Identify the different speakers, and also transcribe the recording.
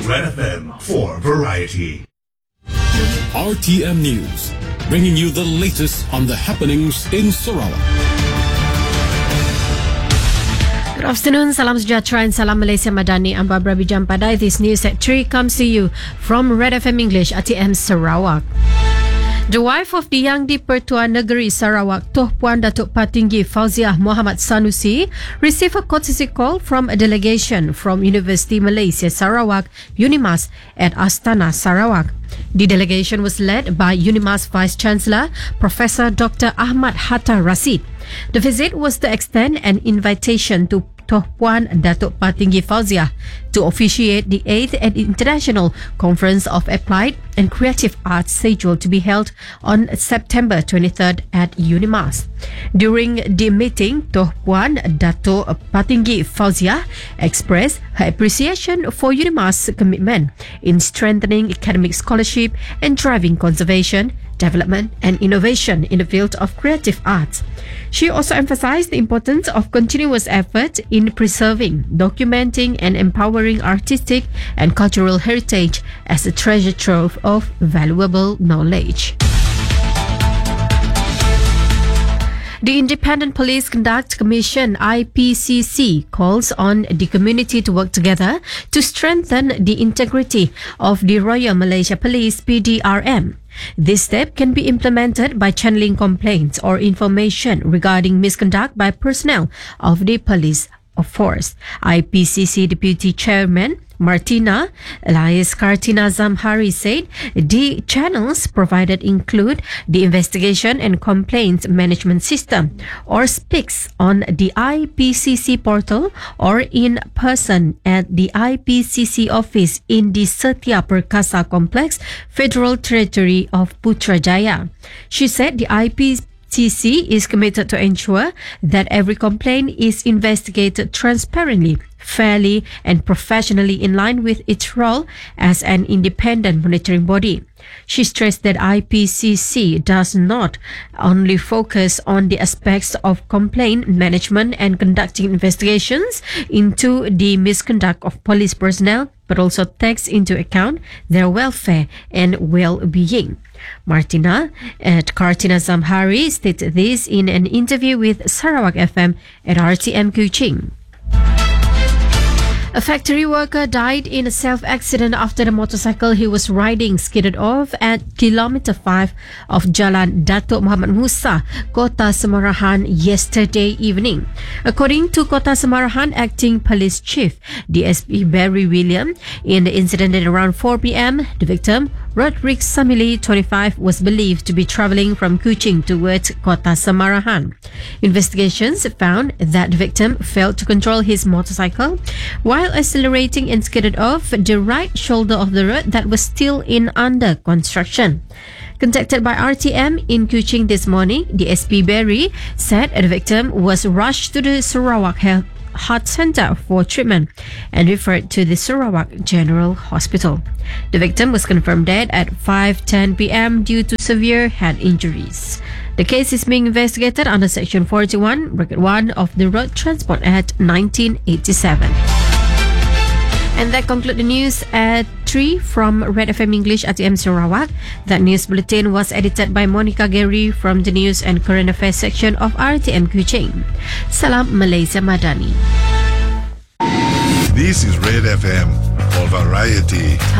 Speaker 1: Red FM for variety.
Speaker 2: RTM News, bringing you the latest on the happenings in Sarawak.
Speaker 3: Good afternoon, salam sejahtera and salam Malaysia Madani. I'm Barbara Bijampadai. This news at 3 comes to you from Red FM English, RTM Sarawak. The wife of the Yang di-Pertuan Negeri Sarawak, Toh Puan Datuk Patinggi Fauziah Muhammad Sanusi, received a courtesy call from a delegation from University Malaysia Sarawak, UNIMAS, at Astana, Sarawak. The delegation was led by UNIMAS Vice-Chancellor, Professor Dr. Ahmad Hatta Rashid. The visit was to extend an invitation to Toh Puan Datuk Patinggi Fauziah to officiate the 8th International Conference of Applied and Creative Arts scheduled to be held on September 23rd at UNIMAS. During the meeting, Toh Puan Datuk Patinggi Fauziah expressed her appreciation for UNIMAS' commitment in strengthening academic scholarship and driving conservation, development and innovation in the field of creative arts. She also emphasized the importance of continuous effort in preserving, documenting and empowering artistic and cultural heritage as a treasure trove of valuable knowledge. The Independent Police Conduct Commission IPCC calls on the community to work together to strengthen the integrity of the Royal Malaysia Police PDRM. This step can be implemented by channeling complaints or information regarding misconduct by personnel of the police force. IPCC Deputy Chairman Martina Elias Kartina Zamhari said the channels provided include the Investigation and Complaints Management System or SPICS on the IPCC portal or in person at the IPCC office in the Setia Perkasa Complex, Federal Territory of Putrajaya. She said the IPCC is committed to ensure that every complaint is investigated transparently, fairly and professionally in line with its role as an independent monitoring body. She stressed that IPCC does not only focus on the aspects of complaint management and conducting investigations into the misconduct of police personnel, but also takes into account their welfare and well-being. Martina at Kartina Zamhari stated this in an interview with Sarawak FM at RTM Kuching. A factory worker died in a self-accident after the motorcycle he was riding skidded off at kilometer 5 of Jalan Datuk Muhammad Musa, Kota Semarahan yesterday evening. According to Kota Semarahan Acting Police Chief DSP Barry William, in the incident at around 4 p.m, the victim, Rodrick Samili, 25, was believed to be travelling from Kuching towards Kota Semarahan. Investigations found that the victim failed to control his motorcycle while accelerating and skidded off the right shoulder of the road that was still in under construction. Contacted by RTM in Kuching this morning, the SP Barry said the victim was rushed to the Sarawak Heart Centre for treatment and referred to the Sarawak General Hospital. The victim was confirmed dead at 5:10 p.m. due to severe head injuries. The case is being investigated under Section 41, Bracket 1 of the Road Transport Act 1987. And that concludes the news at 3 from Red FM English at RTM Sarawak. That news bulletin was edited by Monica Gary from the News and Current Affairs section of RTM Kuching. Salam Malaysia Madani.
Speaker 1: This is Red FM for variety.